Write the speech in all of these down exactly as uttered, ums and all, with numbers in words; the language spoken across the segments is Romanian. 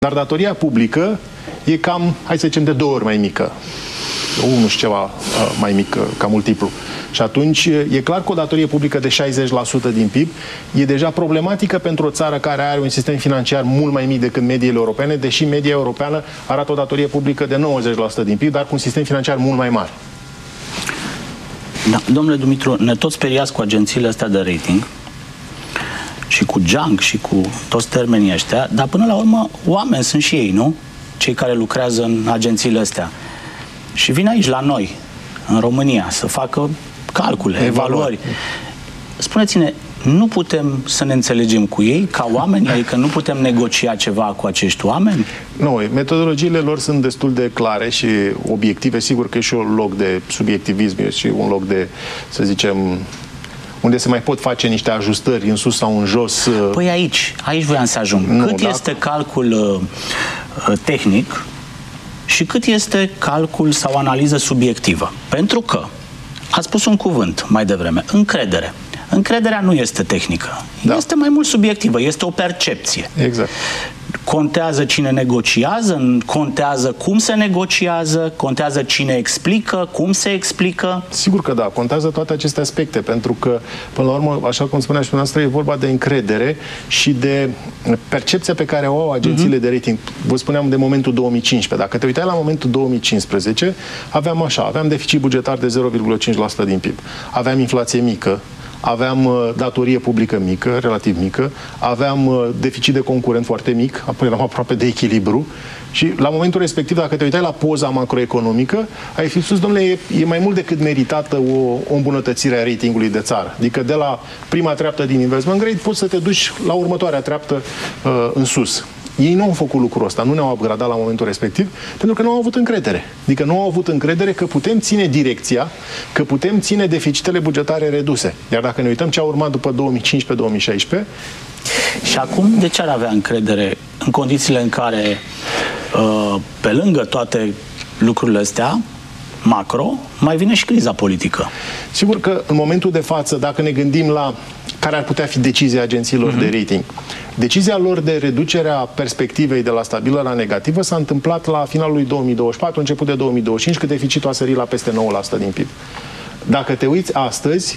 Dar datoria publică e cam, hai să zicem, de două ori mai mică. Unu și ceva mai mic ca multiplu. Și atunci e clar că o datorie publică de șaizeci la sută din P I B e deja problematică pentru o țară care are un sistem financiar mult mai mic decât mediile europene, deși media europeană arată o datorie publică de nouăzeci la sută din P I B, dar cu un sistem financiar mult mai mare. Da, domnule Dumitru, ne tot speriați cu agențiile astea de rating și cu junk și cu toți termenii ăștia, dar până la urmă oameni sunt și ei, nu? Cei care lucrează în agențiile astea. Și vin aici la noi, în România, să facă calcule, evaluări. evaluări. Spuneți-ne, nu putem să ne înțelegem cu ei ca oameni? Adică nu putem negocia ceva cu acești oameni? Nu, metodologiile lor sunt destul de clare și obiective. Sigur că e și un loc de subiectivism, e și un loc de, să zicem, unde se mai pot face niște ajustări în sus sau în jos. Păi aici, aici voiam să ajung. Nu, cât dacă... este calcul uh, tehnic și cât este calcul sau analiză subiectivă? Pentru că ați spus un cuvânt mai devreme, încredere. Încrederea nu este tehnică, da. Este mai mult subiectivă, este o percepție. Exact. Contează cine negociază, contează cum se negociază, contează cine explică, cum se explică. Sigur că da, contează toate aceste aspecte, pentru că, până la urmă, așa cum spunea și dumneavoastră, e vorba de încredere și de percepția pe care o au agențiile uh-huh. de rating. Vă spuneam de momentul două mii cincisprezece. Dacă te uitai la momentul două mii cincisprezece, aveam așa, aveam deficit bugetar de zero virgulă cinci la sută din P I B, aveam inflație mică, aveam uh, datorie publică mică, relativ mică, aveam uh, deficit de concurent foarte mic, apoi eram aproape de echilibru și la momentul respectiv, dacă te uitai la poza macroeconomică, ai fi spus, domnule, e, e mai mult decât meritată o, o îmbunătățire a ratingului de țară. Adică de la prima treaptă din investment grade poți să te duci la următoarea treaptă uh, în sus. Ei nu au făcut lucrul ăsta, nu ne-au upgradat la momentul respectiv, pentru că nu au avut încredere. Adică nu au avut încredere că putem ține direcția, că putem ține deficitele bugetare reduse. Iar dacă ne uităm ce a urmat după două mii cincisprezece două mii șaisprezece... Și acum, de ce ar avea încredere în condițiile în care, pe lângă toate lucrurile astea, macro, mai vine și criza politică? Sigur că în momentul de față, dacă ne gândim la care ar putea fi decizia agențiilor uh-huh. de rating, decizia lor de reducere a perspectivei de la stabilă la negativă s-a întâmplat la finalul lui două mii douăzeci și patru, început de două mii douăzeci și cinci, când deficitul a sărit la peste nouă la sută din P I B. Dacă te uiți astăzi,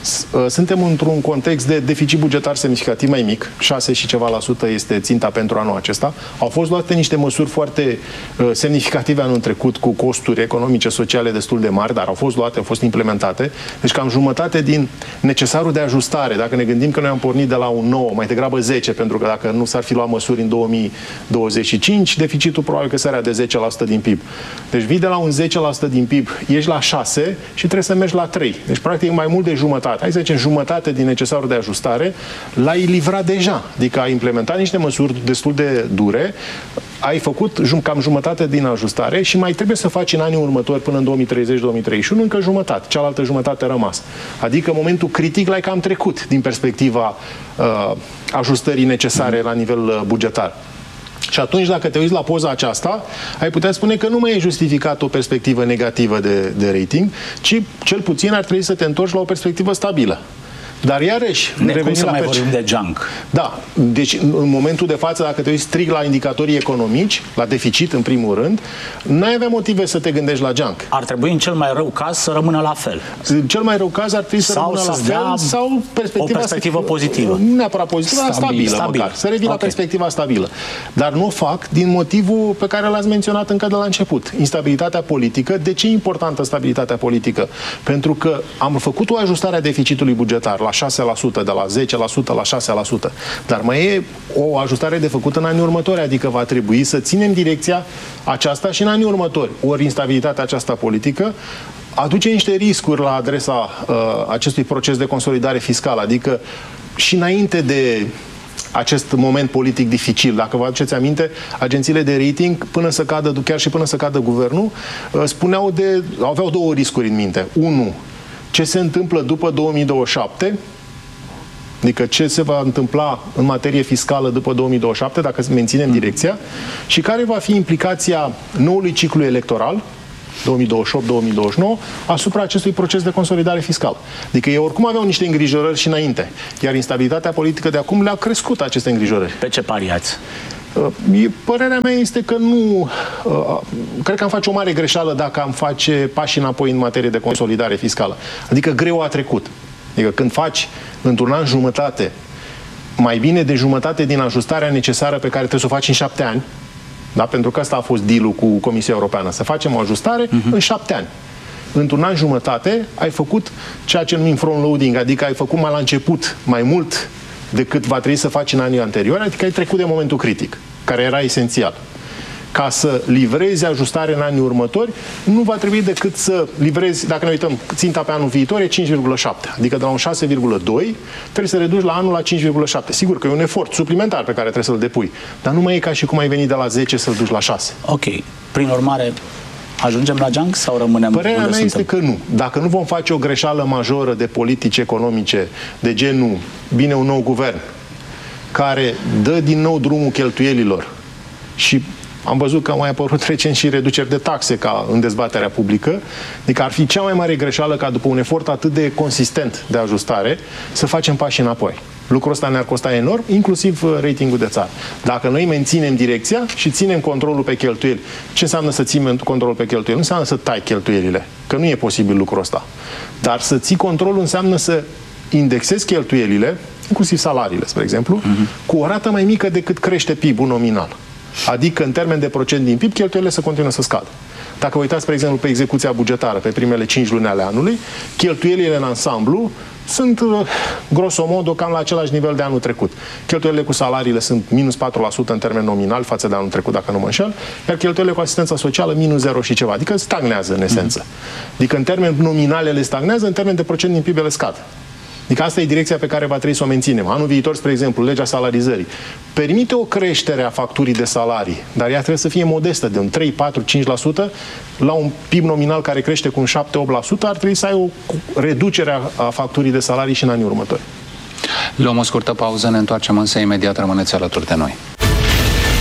suntem într-un context de deficit bugetar semnificativ mai mic, șase și ceva la sută este ținta pentru anul acesta. Au fost luate niște măsuri foarte uh, semnificative anul trecut, cu costuri economice, sociale destul de mari, dar au fost luate, au fost implementate. Deci cam jumătate din necesarul de ajustare, dacă ne gândim că noi am pornit de la un nouă, mai degrabă zece, pentru că dacă nu s-ar fi luat măsuri în două mii douăzeci și cinci, deficitul probabil că sărea de zece la sută din P I B. Deci vii de la un zece la sută din P I B, ești la șase și trebuie să mergi la trei. Deci practic mai mult de jumătate. Hai să zicem, jumătate din necesarul de ajustare l-ai livrat deja. Adică ai implementat niște măsuri destul de dure, ai făcut cam jumătate din ajustare și mai trebuie să faci în anii următori, până în două mii treizeci două mii treizeci și unu, încă jumătate. Cealaltă jumătate a rămas. Adică momentul critic l-ai cam trecut din perspectiva uh, ajustării necesare la nivel uh, bugetar. Și atunci, dacă te uiți la poza aceasta, ai putea spune că nu mai e justificat o perspectivă negativă de, de rating, ci cel puțin ar trebui să te întorci la o perspectivă stabilă. Dar iarăși, ne cum să mai vorbim de junk. Da, deci în momentul de față, dacă te uiți strict la indicatorii economici, la deficit în primul rând, n-ai avea motive să te gândești la junk. Ar trebui în cel mai rău caz să rămână la fel. În cel mai rău caz ar trebui să sau rămână la fel sau perspectiva o perspectivă să, pozitivă. Nu neapărat pozitivă, dar stabilă, stabil. măcar. Să revină okay. la perspectiva stabilă. Dar nu o fac din motivul pe care l-ați menționat încă de la început. Instabilitatea politică. De ce e importantă stabilitatea politică? Pentru că am făcut o ajustare a deficitului bugetar la șase la sută, de la zece la sută la șase la sută. Dar mai e o ajustare de făcut în anii următori, adică va trebui să ținem direcția aceasta și în anii următori. Ori instabilitatea aceasta politică aduce niște riscuri la adresa uh, acestui proces de consolidare fiscală, adică și înainte de acest moment politic dificil. Dacă vă aduceți aminte, agențiile de rating, până să cadă, chiar și până să cadă guvernul, uh, spuneau de, aveau două riscuri în minte. Unu, ce se întâmplă după două mii douăzeci și șapte, adică ce se va întâmpla în materie fiscală după două mii douăzeci și șapte, dacă menținem direcția, și care va fi implicația noului ciclu electoral, două mii douăzeci și opt două mii douăzeci și nouă, asupra acestui proces de consolidare fiscală. Adică ei oricum aveau niște îngrijorări și înainte, iar instabilitatea politică de acum le-a crescut aceste îngrijorări. Pe ce pariați? Părerea mea este că nu... Cred că am face o mare greșeală dacă am face pași înapoi în materie de consolidare fiscală. Adică greu a trecut. Adică când faci într-un an jumătate mai bine de jumătate din ajustarea necesară pe care trebuie să o faci în șapte ani, da? Pentru că ăsta a fost deal-ul cu Comisia Europeană, să facem o ajustare uh-huh. în șapte ani. Într-un an jumătate ai făcut ceea ce numim front-loading, adică ai făcut mai la început mai mult decât va trebui să faci în anii anteriori, adică ai trecut de momentul critic, care era esențial. Ca să livrezi ajustare în anii următori, nu va trebui decât să livrezi, dacă ne uităm, ținta pe anul viitor e cinci virgulă șapte, adică de la un șase virgulă doi trebuie să reduci la anul la cinci virgulă șapte. Sigur că e un efort suplimentar pe care trebuie să-l depui, dar nu mai e ca și cum ai venit de la zece să-l duci la șase. Ok. Prin urmare, ajungem la junk sau rămânem Părerea unde mea suntem? este că nu. Dacă nu vom face o greșeală majoră de politici economice, de genul, vine un nou guvern care dă din nou drumul cheltuielilor și am văzut că au mai apărut recent și reduceri de taxe ca în dezbaterea publică. Adică ar fi cea mai mare greșeală ca după un efort atât de consistent de ajustare să facem pași înapoi. Lucrul ăsta ne-ar costa enorm, inclusiv ratingul de țară. Dacă noi menținem direcția și ținem controlul pe cheltuieli, ce înseamnă să ținem controlul pe cheltuieli? Nu înseamnă să tai cheltuielile, că nu e posibil lucrul ăsta. Dar să ții controlul înseamnă să indexezi cheltuielile, inclusiv salariile, spre exemplu, uh-huh. cu o rată mai mică decât crește P I B-ul nominal. Adică, în termen de procent din P I B, cheltuielile să continuă să scadă. Dacă vă uitați, spre exemplu, pe execuția bugetară, pe primele cinci luni ale anului, cheltuielile în ansamblu sunt, grosomodo, cam la același nivel de anul trecut. Cheltuielile cu salariile sunt minus patru la sută în termen nominal față de anul trecut, dacă nu mă înșel, iar cheltuielile cu asistența socială minus zero și ceva. Adică stagnează, în esență. Adică, în termen nominal ele stagnează, în termen de procent din P I B ele scad. Adică asta e direcția pe care va trebui să o menținem. Anul viitor, spre exemplu, legea salarizării permite o creștere a facturii de salarii, dar ea trebuie să fie modestă, de un trei, patru, cinci la sută la un P I B nominal care crește cu un șapte, opt la sută, ar trebui să ai o reducere a facturii de salarii și în anii următori. Luăm o scurtă pauză, ne întoarcem însă imediat, rămâneți alături de noi.